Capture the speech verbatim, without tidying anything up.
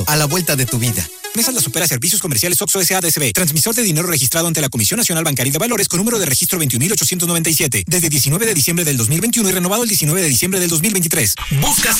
a la vuelta de tu vida. Mesa La Supera Servicios Comerciales Oxxo S A D C B. Transmisor de dinero registrado ante la Comisión Nacional Bancaria de Valores con número de registro veintiún mil ochocientos noventa y siete. Desde diecinueve de diciembre del dos mil veintiuno y renovado el diecinueve de diciembre del dos mil veintitrés. ¿Buscas